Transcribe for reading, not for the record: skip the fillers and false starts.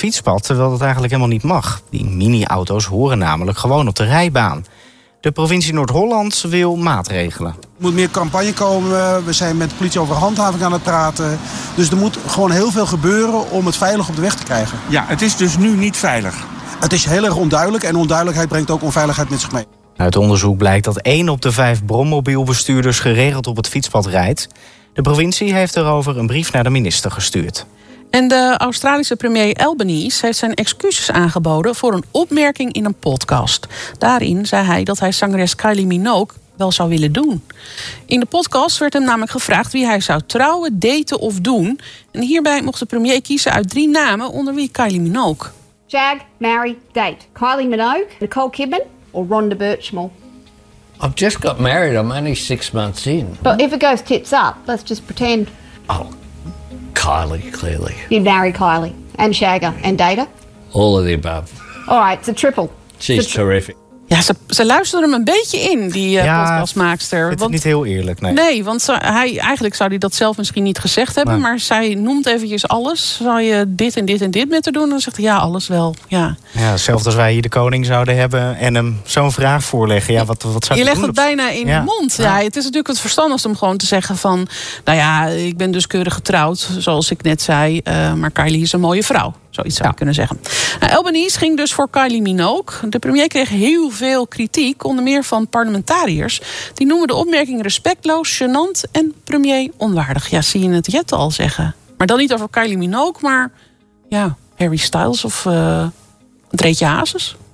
fietspad, terwijl dat eigenlijk helemaal niet mag. Die mini-auto's horen namelijk gewoon op de rijbaan. De provincie Noord-Holland wil maatregelen. Er moet meer campagne komen. We zijn met de politie over handhaving aan het praten. Dus er moet gewoon heel veel gebeuren om het veilig op de weg te krijgen. Ja, het is dus nu niet veilig. Het is heel erg onduidelijk en onduidelijkheid brengt ook onveiligheid met zich mee. Uit onderzoek blijkt dat 1 op de 5 brommobielbestuurders geregeld op het fietspad rijdt. De provincie heeft erover een brief naar de minister gestuurd. En de Australische premier Albanese heeft zijn excuses aangeboden voor een opmerking in een podcast. Daarin zei hij dat hij zangeres Kylie Minogue wel zou willen doen. In de podcast werd hem namelijk gevraagd wie hij zou trouwen, daten of doen. En hierbij mocht de premier kiezen uit 3 namen, onder wie Kylie Minogue. Jag, marry, date. Kylie Minogue, Nicole Kidman or Rhonda Birchmore? I've just got married. I'm only 6 months in. But if it goes tits up, let's just pretend Oh, Kylie, clearly. you'd marry Kylie and shag her and date her. All of the above. All right, it's a triple. She's terrific. Ja, ze luisterde hem een beetje in, die podcastmaakster. Ik vind het niet heel eerlijk, nee. Nee, want eigenlijk zou hij dat zelf misschien niet gezegd hebben. Maar zij noemt eventjes alles. Zou je dit en dit en dit met haar doen? En dan zegt hij, ja, alles wel. Ja, hetzelfde als wij hier de koning zouden hebben en hem zo'n vraag voorleggen. Ja, wat zou je je legt doen? het bijna in de mond. Ja, het is natuurlijk het verstandigst om gewoon te zeggen van... nou ja, ik ben dus keurig getrouwd, zoals ik net zei. Maar Kylie is een mooie vrouw. Zoiets zou je kunnen zeggen. Albanese ging dus voor Kylie Minogue. De premier kreeg heel veel kritiek, onder meer van parlementariërs. Die noemen de opmerking respectloos, gênant en premier onwaardig. Ja, zie je het Jette al zeggen. Maar dan niet over Kylie Minogue, maar ja, Harry Styles of Dreetje Hazes.